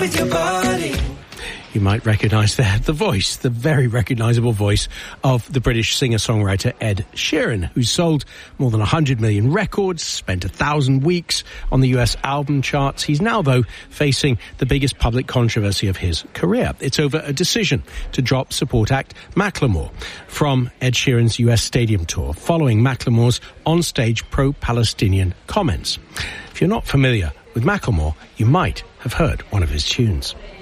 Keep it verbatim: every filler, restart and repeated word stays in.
with your body. You might recognise there the voice, the very recognisable voice of the British singer-songwriter Ed Sheeran, who's sold more than one hundred million records, spent a thousand weeks on the U S album charts. He's now, though, facing the biggest public controversy of his career. It's over a decision to drop support act Macklemore from Ed Sheeran's U S stadium tour, following Macklemore's on-stage pro-Palestinian comments. If you're not familiar with Macklemore, you might have heard one of his tunes.